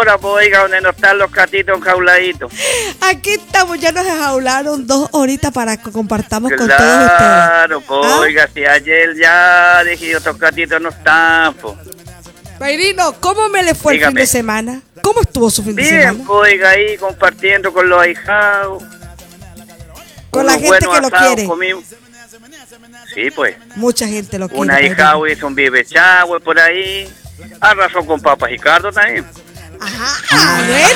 hora, pues, oiga, donde no están los gatitos enjauladitos. Aquí estamos, ya nos enjaularon 2 horitas para que compartamos con todos ustedes. Claro, pues, oiga, si ayer ya dije, otros gatitos no están, pues. Pairino, ¿cómo me le fue el fin de semana? ¿Cómo estuvo su fin de semana? Bien, pues, oiga, ahí compartiendo con los ahijados. Con la gente que lo quiere. Comimos. Sí, pues. Mucha gente lo quiere. Un ahijado hizo un bibechagüe por ahí. Arrasó con papas y cardo también. Ajá, bueno.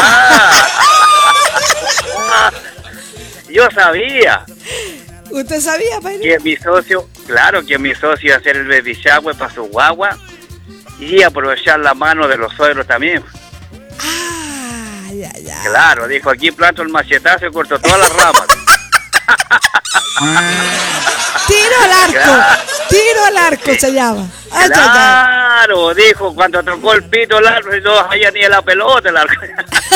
Yo sabía. ¿Usted sabía, Pairino? Que mi socio, claro, que mi socio iba a hacer el baby shower para su guagua y aprovechar la mano de los suegros también. Ya. Claro, dijo, aquí planto el machetazo y corto todas las ramas. Tiro al arco se llama. Claro, dijo, cuando tocó el pito el arco y no había ni la pelota el arco.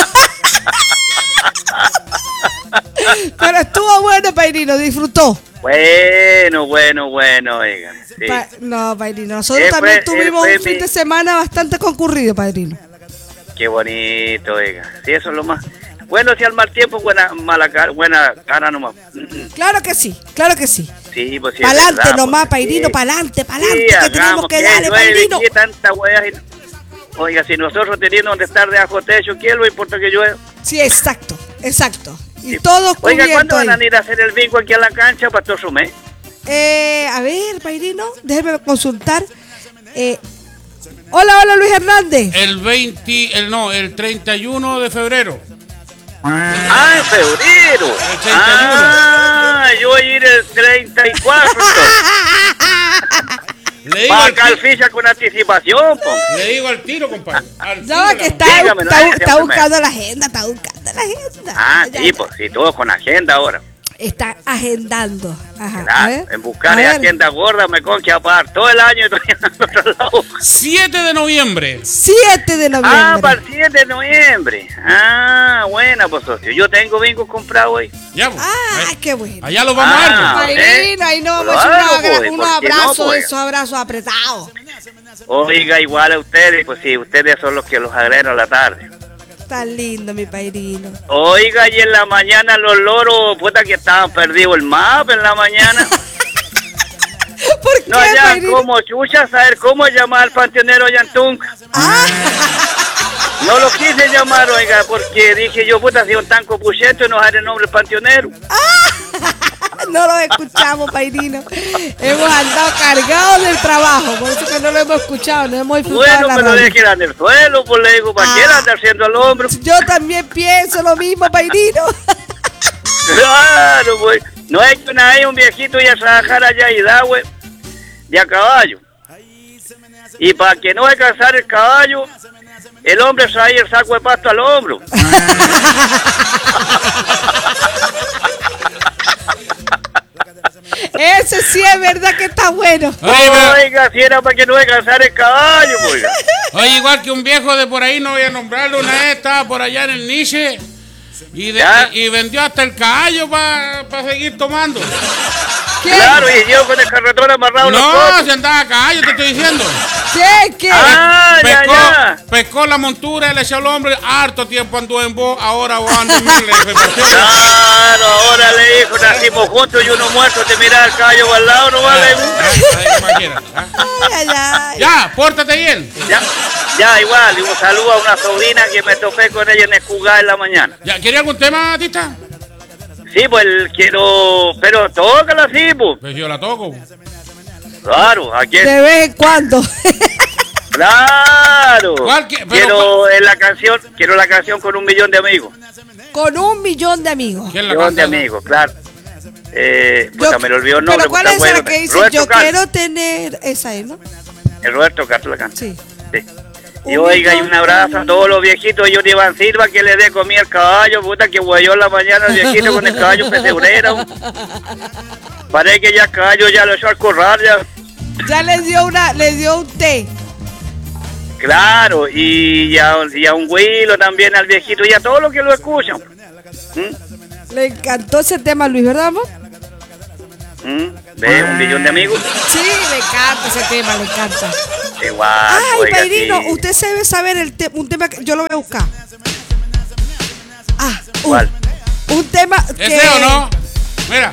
Pero estuvo bueno, Pairino, disfrutó. Bueno, oiga. Sí. No, Pairino, nosotros también tuvimos un fin de semana bastante concurrido, Pairino. Qué bonito, oiga. Sí, eso es lo más. Bueno, si al mal tiempo, buena cara nomás. Claro que sí. Sí, pues sí. Pa'lante nomás, sí. Pairino, pa'lante, sí, que tenemos que darle, Pairino. Tanta wea. Oiga, si nosotros teniendo donde estar de ajo techo, ¿quién lo importa que llueva? Sí, exacto. Y sí. Todos cubiertos. Oiga, ¿cuándo van a ir a hacer el bingo aquí a la cancha, Pastor Sumé? A ver, Pairino, déjeme consultar. Hola, Luis Hernández. El 31 de febrero. En febrero. El 31. Yo voy a ir el 34. Para calficha con anticipación, po. Le digo al tiro, compadre. No, que está buscando la agenda, sí, pues, sí, todo con agenda ahora. Está agendando. Ajá. Claro, en buscar agenda gorda me concha a pagar todo el año y todavía en otro lado. 7 de noviembre. Para el 7 de noviembre. Buena, pues, socio. Yo tengo bingo comprado hoy. Ya, pues. Qué bueno. Allá lo vamos a dar. Pairino, ahí no vamos a echar unos abrazos, esos abrazos apretados. Oiga, igual a ustedes, pues sí, ustedes son los que los agregan a la tarde. Tan lindo, mi Pairino. Oiga, y en la mañana los loros, puta que estaban perdidos el mapa en la mañana. ¿Por qué, no, ya, Pairino? como chucha, saber cómo llamar al panteonero Yantunca. No lo quise llamar, oiga, porque dije yo, puta, si un tanco pucheto no haré el nombre panteonero. No lo escuchamos, Pairino. Hemos andado cargados del trabajo, por eso que no lo hemos escuchado, no hemos disfrutado. Bueno, pero dejen en el suelo, pues le digo, ¿para qué andar haciendo al hombro? Yo también pienso lo mismo, Pairino. Claro, pues. No es que una vez un viejito ya a trabajar allá y da, güey, de a caballo. Y para que no alcanzar el caballo, el hombre trae el saco de pasto al hombro. Ese sí es verdad que está bueno. Oiga, si era para que no alcanzara el caballo, oiga. Oye, igual que un viejo de por ahí, no voy a nombrarlo, una vez estaba por allá en el Niche y vendió hasta el caballo para seguir tomando. ¿Qué? Claro, y yo con el carretón amarrado. No, se andaba a caballo, te estoy diciendo. ¿Qué? Pescó la montura, le echó al hombre, harto tiempo anduvo en vos, ahora vos andas en mí. Claro, ahora le dijo, nacimos juntos y uno muerto, te mira al caballo al lado, no vale. Ya, pórtate bien. Ya, igual, y un saludo a una sobrina que me topé con ella en Escugá en la mañana. Ya, ¿quería algún tema, Tita? Sí, pues quiero, pero tócala así, pues. Pues yo la toco. Claro, aquí. De vez en cuando. Claro. Quiero la canción con 1 millón de amigos. Con 1 millón de amigos. ¿Quién la canta? 1 millón de amigos, claro. Me lo olvidó el nombre. ¿Pero cuál es la que dice Roberto yo Carlos. Quiero tener esa ahí, no? El Roberto Carlos la canta. Sí. Y oiga, y un abrazo a todos los viejitos. Yo de Iván Silva que le dé comida al caballo, puta que huelló en la mañana el viejito con el caballo pesebrera. Parece que ya el caballo ya lo echó al corral ya. Ya le dio un té. Claro, y a un huilo también al viejito y a todos los que lo escuchan. Le encantó ese tema, Luis, ¿verdad, amor? de 1 millón de amigos. Sí, le encanta ese tema, le encanta. Igual, Ay, oiga, Pairino, sí. usted se debe saber un tema que yo lo voy a buscar. ¿Cuál? Un tema que... ¿Ese o no? Mira.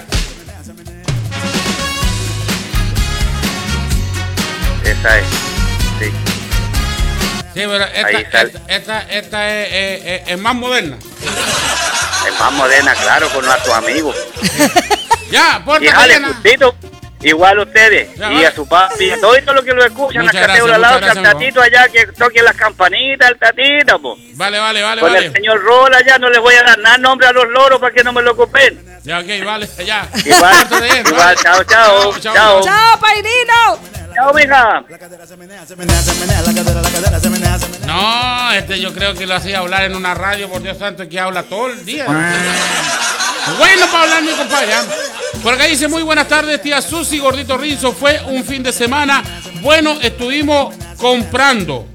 Esa es, sí. Sí, pero Ahí sale. esta es más moderna. Es más moderna, claro, con nuestros amigos. Ya, Y porta jale, cadena. Justito, igual ustedes. Ya, y vale. a su papi, a todos los que lo escuchan, Muchas a Cateo gracias, al lado, muchas que al gracias, tatito allá, que toquen las campanitas, al tatito, po. Vale. Con el señor Rola allá no les voy a dar nada nombre a los loros para que no me lo ocupen. Ya, ok, vale, ya. Igual, Pórtate bien, igual, vale. chao. ¡Chao, Pairino! Chao, mija. No, yo creo que lo hacía hablar en una radio, por Dios santo, que habla todo el día. Bueno para hablar, mi compadre. Por acá dice, muy buenas tardes, tía Susi, Gordito Rinzo. Fue un fin de semana. Bueno, estuvimos comprando.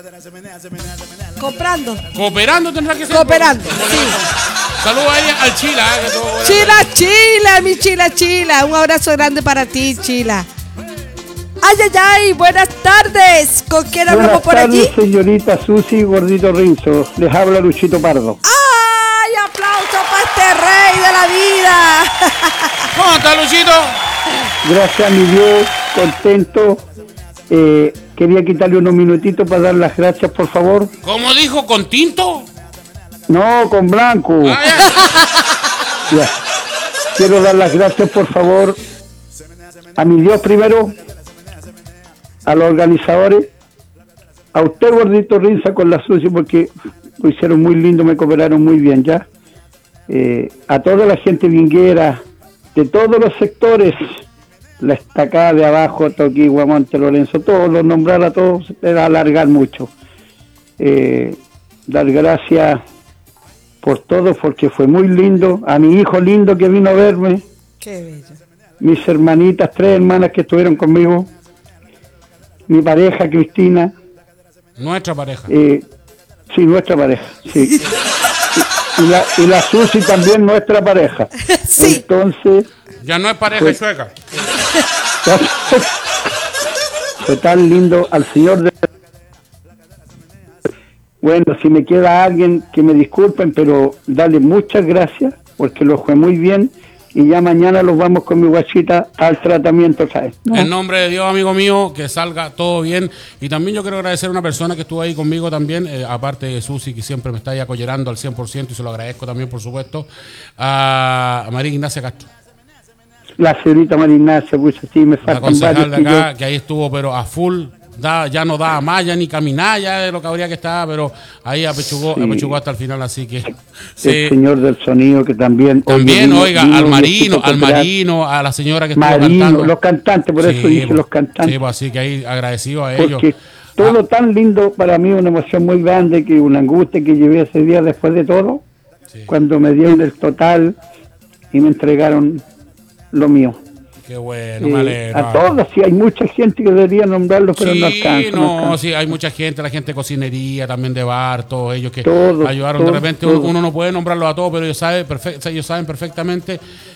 Cooperando tendrá que ser. Cooperando, sí. Saludos ahí al Chila. Chila, mi Chila. Un abrazo grande para ti, Chila. Ay, buenas tardes. ¿Con quién hablamos por allí? Buenas tardes, señorita Susi, Gordito Rinzo. Les habla Luchito Pardo. ¡Ay, aplauso para este rey de la vida! ¿Cómo está, Luchito? Gracias a mi Dios, contento. Quería quitarle unos minutitos para dar las gracias, por favor. ¿Cómo dijo? ¿Con tinto? No, con blanco. Ah, ya. Ya. Quiero dar las gracias, por favor, a mi Dios primero, a los organizadores, a usted, Gordito Rinza, con la Susi, porque lo hicieron muy lindo, me cooperaron muy bien, ¿ya? A toda la gente vinguera, de todos los sectores, la estacada de abajo, Toquigua, Monte Lorenzo, todos los nombrar a todos, era alargar mucho. Dar gracias por todo, porque fue muy lindo, a mi hijo lindo que vino a verme, Qué bello. mis hermanitas, 3 hermanas que estuvieron conmigo, mi pareja Cristina, Nuestra pareja. sí, nuestra pareja, sí. Y la Susi también nuestra pareja. Sí. Entonces, Ya no es pareja Pues- chueca. fue tan lindo al señor de... Bueno, si me queda alguien, que me disculpen, pero darle muchas gracias, porque lo fue muy bien, y ya mañana los vamos con mi guachita al tratamiento, ¿sabes? ¿No? En nombre de Dios, amigo mío, que salga todo bien. Y también yo quiero agradecer a una persona que estuvo ahí conmigo también, aparte de Susi, que siempre me está ahí acollerando al 100%, y se lo agradezco también, por supuesto, a María Ignacia Castro, La señorita María Ignacia, pues sí, me la faltan concejal varios de que acá, que ahí estuvo, pero a full. Ya no daba más, ya ni caminar, ya de lo que habría que estar, pero ahí apechugó hasta el final, así que sí. el señor del sonido que también... También, oiga, vino al Diosito Contreras. Marino, a la señora que estuvo Marino, cantando. los cantantes, por eso dije pues, los cantantes. Sí, pues así que ahí agradecido a ellos. Porque todo tan lindo para mí, una emoción muy grande, que una angustia que llevé ese día después de todo, Sí. cuando me dieron el total y me entregaron lo mío. Qué bueno, me alegro. A todos, sí, hay mucha gente que debería nombrarlo, pero Sí, no alcanza. no alcanza. sí, hay mucha gente, la gente de cocinería, también de bar, todos ellos que Todos, ayudaron. todos, De repente todos. uno no puede nombrarlos a todos, pero ellos saben perfectamente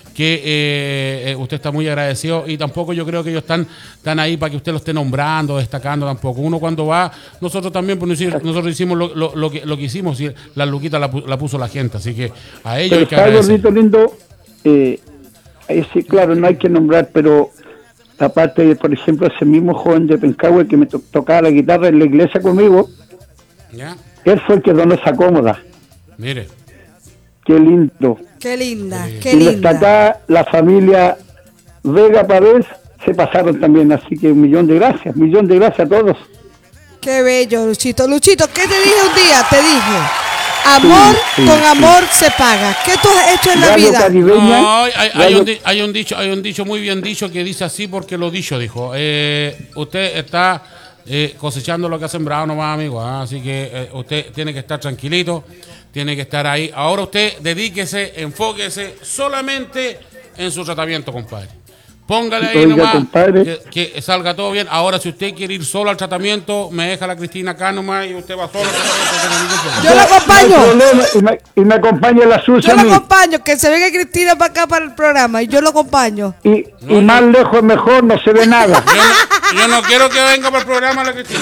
que usted está muy agradecido, y tampoco yo creo que ellos están ahí para que usted lo esté nombrando, destacando tampoco. Uno cuando va, nosotros también, pues, nosotros hicimos lo que hicimos, y la luquita la puso la gente, así que a ellos hay Pero que está agradecer. Gordito lindo, sí, claro, no hay que nombrar, pero aparte de, por ejemplo, ese mismo joven de Pencahue que me tocaba la guitarra en la iglesia conmigo, ¿Ya? él fue el que donó esa cómoda. Mire, Qué lindo. Qué linda, qué Y linda. acá la familia Vega Pavés se pasaron también, así que un millón de gracias a todos. Qué bello, Luchito. Luchito, ¿qué te dije un día? Te dije, amor Sí, con sí. amor se paga. ¿Qué tú has hecho en la Radio vida? Caribeña, no, hay Radio- un dicho muy bien dicho que dice así porque lo dicho, dijo. Usted está cosechando lo que ha sembrado nomás, amigo. Así que usted tiene que estar tranquilito, tiene que estar ahí. Ahora usted dedíquese, enfóquese solamente en su tratamiento, compadre. Póngale ahí Oiga, nomás compadre. que salga todo bien. Ahora, si usted quiere ir solo al tratamiento, me deja la Cristina acá nomás y usted va solo al tratamiento, no tiene ningún problema. Yo lo acompaño. No hay problema, y me acompaña la sucia Yo a lo mí. acompaño, que se venga Cristina para acá para el programa y yo lo acompaño. Y más lejos es mejor, no se ve nada. Yo no quiero que venga para el programa la Cristina.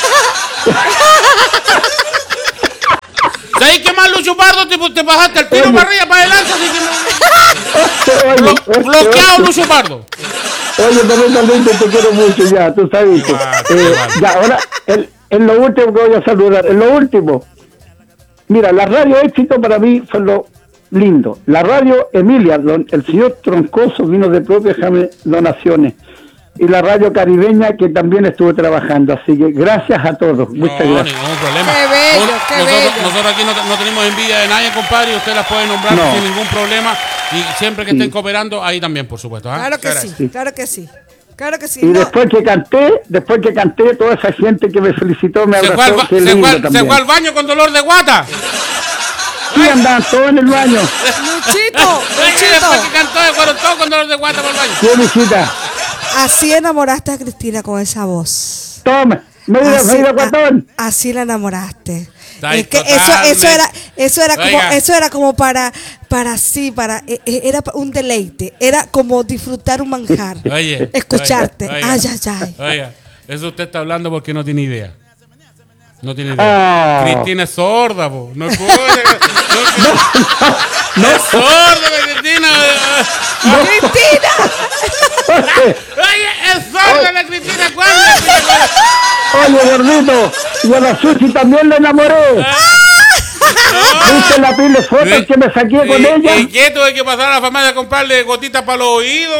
¿Sabes qué más, Lucho Pardo? Te bajaste el tiro para arriba, para adelante, así que no. Bloqueado, Lucho Pardo. Oye, Perrito lindo, te quiero mucho ya, tú sabes. Ya, ahora, en lo último que voy a saludar, en lo último. Mira, la radio éxito para mí fue lo lindo. La radio Emilia, el señor Troncoso vino de propias donaciones. Y la radio caribeña que también estuve trabajando. Así que gracias a todos. Muchas gracias. Ningún problema. Qué bello, qué bello. Nosotros aquí no tenemos envidia de nadie, compadre, y usted las puede nombrar sin ningún problema. Y siempre que estén cooperando, ahí también, por supuesto. Claro que sí, claro que sí. Claro que sí. Y después que canté, toda esa gente que me felicitó, me abrazó. Se fue al baño con dolor de guata. Sí, andaban todos en el baño. Luchito. Después que cantó, fueron todos con dolor de guata por el baño. Sí, visita. Así enamoraste a Cristina con esa voz. Toma, mira, guatón. Así la enamoraste. Ay, Es que eso era como para era un deleite, era como disfrutar un manjar. Oye, escucharte. oiga, Ay, ay, ay. Oiga, eso usted está hablando porque no tiene idea. No tiene idea. Cristina es sorda, po. No puede. No es sorda, Cristina. ¡Cristina! Oye, es sorda la Cristina. ¿Cuándo? Oye, gordito, yo a la Susi también la enamoré. ¿Viste la pila de fotos que me saqué con ella? ¿Y qué tuve que pasar a la farmacia a comprarle gotitas para los oídos?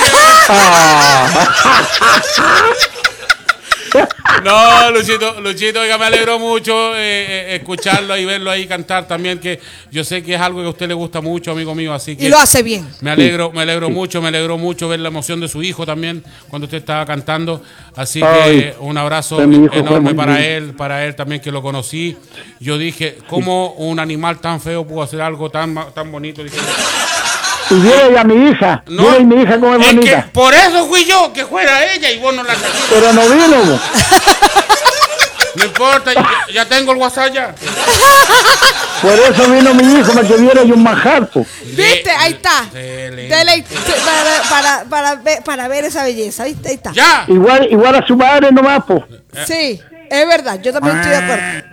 No, Luchito, oiga, me alegró mucho escucharlo y verlo ahí cantar también, que yo sé que es algo que a usted le gusta mucho, amigo mío, así que... Y lo hace bien. Me alegró mucho ver la emoción de su hijo también cuando usted estaba cantando, así que un abrazo enorme para él también, que lo conocí. Yo dije, ¿cómo un animal tan feo pudo hacer algo tan bonito? Dije, y viene a mi hija, no, y mi hija como es bonita. Que por eso fui yo, que fuera ella y vos no la trajiste. Pero no vino. No importa, ya tengo el WhatsApp ya. Por eso vino mi hijo, para que viera yo un manjar. ¿Viste? Ahí está. Deleite para ver esa belleza. ¿Viste? Ahí está. Ya. Igual a su madre nomás, po. Sí, es verdad, yo también estoy de acuerdo.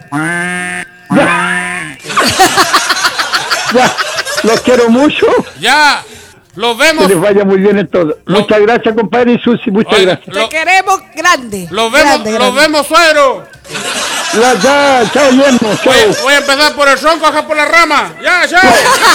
Ya, los quiero mucho. Ya, los vemos. Que les vaya muy bien en todo. Muchas gracias, compadre y Susi, muchas gracias. Te queremos grande. Los vemos, suegro. Ya, chao, yerno, chao. Voy a empezar por el tronco, bajar por la rama. Ya, chao.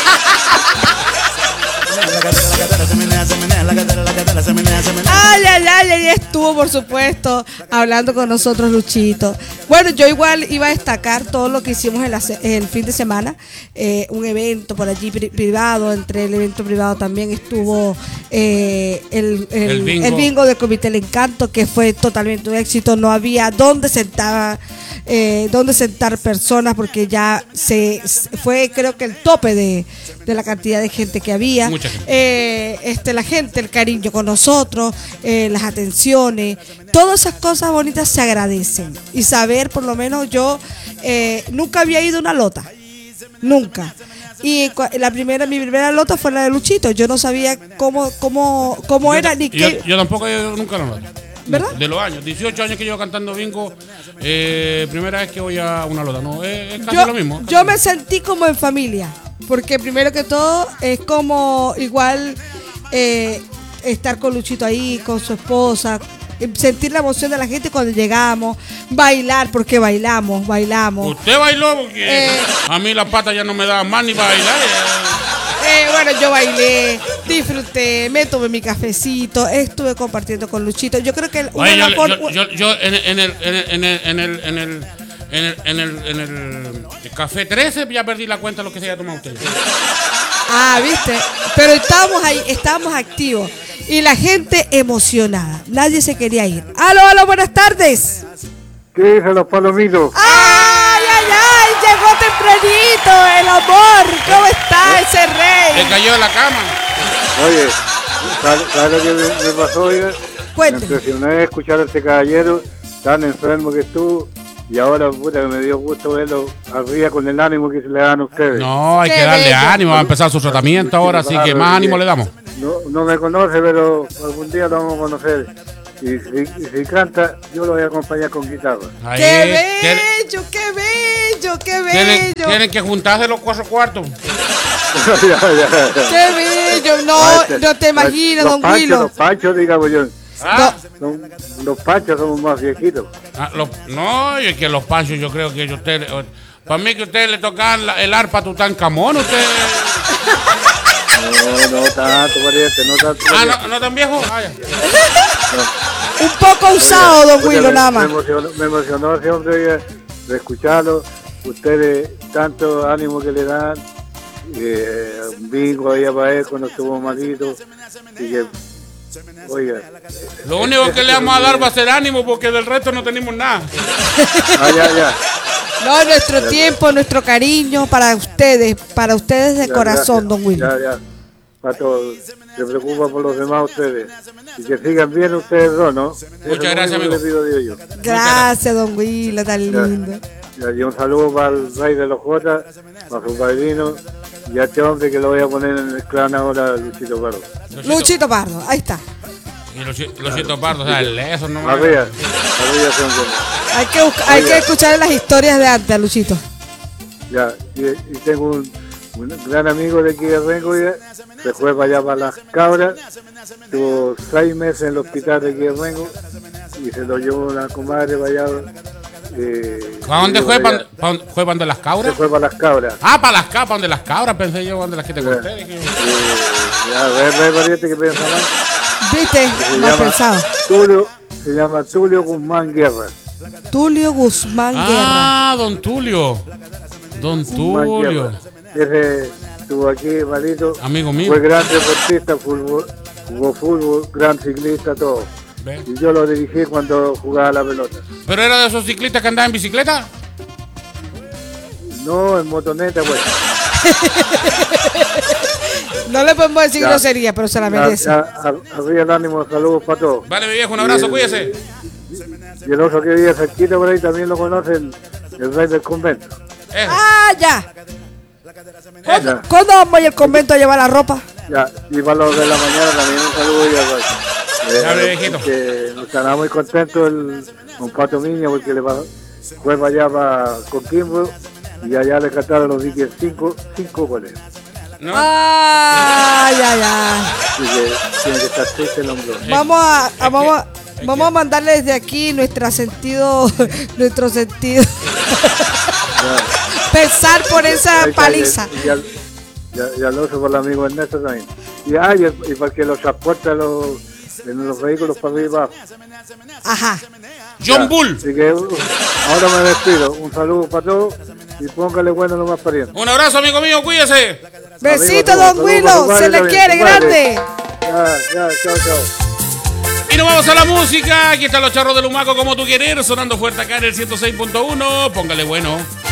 Ay, estuvo, por supuesto, hablando con nosotros, Luchito. Bueno, yo igual iba a destacar todo lo que hicimos el fin de semana. Un evento por allí privado. Entre el evento privado también estuvo el bingo del Comité El Encanto, que fue totalmente un éxito. No había dónde sentar personas, porque ya fue, creo que el tope de la cantidad de gente que había. Mucha gente. La gente, el cariño con nosotros, las atenciones, todas esas cosas bonitas se agradecen. Y saber, por lo menos yo nunca había ido a una lota, nunca. Y mi primera lota fue la de Luchito. Yo no sabía cómo era ni qué. Yo tampoco he ido nunca a la lota. ¿Verdad? De los años, 18 años que llevo cantando bingo, primera vez que voy a una lota, no, es casi lo mismo. Yo me sentí como en familia, porque primero que todo es como igual estar con Luchito ahí, con su esposa, sentir la emoción de la gente cuando llegamos, bailar, porque bailamos. Usted bailó porque a mí las patas ya no me daban más ni para bailar. Bueno, yo bailé, disfruté, me tomé mi cafecito, estuve compartiendo con Luchito. Yo creo que yo en el café 13 ya perdí la cuenta de lo que se había tomado usted. Ah, ¿viste? Pero estábamos activos y la gente emocionada. Nadie se quería ir. Aló, buenas tardes. ¿Qué dicen los palomitos? ¡Ay! Llegó tempranito el amor. ¿Cómo está ese rey? Se cayó de la cama. Oye, ¿sabes lo que me pasó, oiga? Cuénteme. Me impresioné escuchar a este caballero tan enfermo que estuvo Y ahora, puta, que me dio gusto verlo arriba con el ánimo que se le dan a ustedes. No, hay Qué que darle bello. ánimo, va a empezar su tratamiento ahora, así que más ánimo le damos. No me conoce, pero algún día lo vamos a conocer. Y si canta, yo lo voy a acompañar con guitarra. Ahí, ¡Qué bello, qué bello, qué bello! tienen que juntarse los 4 cuartos. Ya, ya. ¡Qué bello! No te imaginas, don Willow. Los panchos, digamos yo. Ah, Los panchos somos más viejitos. no, es que los panchos yo creo que usted, para mí que a ustedes le tocan el arpa a Tutankamón, usted. No tanto, pariente, no tanto. No tan viejo. Ah, ya. Un poco usado, don Willow, nada más. Me emocionó ese hombre de escucharlo. Ustedes, tanto ánimo que le dan. Un bingo allá para él cuando estuvo malito. Y que, oiga. Lo único que le vamos a dar va a ser ánimo porque del resto no tenemos nada. Ya. No, nuestro tiempo, nuestro cariño para ustedes de corazón, don Willow. Ya. Pato, se preocupa por los demás ustedes. Y que sigan bien ustedes dos, ¿no? Muchas gracias, amigo. Les pido a Dios yo. Gracias, don Willow, tan lindo. Y un saludo para el rey de los Jotas, para su padrino, y a este hombre que lo voy a poner en el clan ahora, Luchito Pardo. Luchito Pardo, ahí está. Y Luchito Pardo, o sea, eso no Arriba, ese hombre. Hay que escuchar las historias de antes, Luchito. Ya, y tengo un gran amigo de aquí de Rengo, ya, se fue para allá para Las Cabras, estuvo 6 meses en el hospital de aquí de Rengo, y se lo llevó una comadre para allá. ¿Para dónde fue? ¿Fue para las cabras? Se fue para Las Cabras. Ah, para las cabras, donde las cabras, pensé yo, donde las que te conté. Ya, ve, pariente que piensa más. ¿Viste? Mal pensado. Se llama Tulio Guzmán Guerra. Tulio Guzmán Guerra. Ah, don Tulio. Don Tulio. Ese estuvo aquí, malito. Amigo mío. Fue gran deportista, jugó fútbol, gran ciclista, todo. Ve. Y yo lo dirigí cuando jugaba la pelota. ¿Pero era de esos ciclistas que andaban en bicicleta? No, en motoneta, pues. No le podemos decir grosería, pero se la merece. Arriba el ánimo, saludos para todos. Vale, mi viejo, un abrazo, cuídese. Y el otro que vive cerquita por ahí también lo conocen, el rey del convento. Ah, ya. Ya. ¿Cuándo vamos a ir al convento a llevar la ropa? Ya, y para los de la mañana también un saludo y al Dale, viejito. que estará muy contento con Pato Miña porque fue para allá para Coquimbo y allá le cantaron los Vikings 5 goles. ¿No? Ay. Así que tiene que estar triste el hombre. Vamos a mandarle desde aquí nuestro sentido pensar por esa paliza. Y al otro por el amigo Ernesto también. Y para que los transporte en los vehículos para arriba y abajo. Ajá. John Bull. Así que ahora me despido. Un saludo para todos y póngale bueno a los más parientes. Un abrazo, amigo mío, cuídese. Besito, Amigo, don Willow. Se le quiere, grande. Ya, chao. Y nos vamos a la música. Aquí están los charros del Humaco, como tú quieres, sonando fuerte acá en el 106.1. Póngale bueno.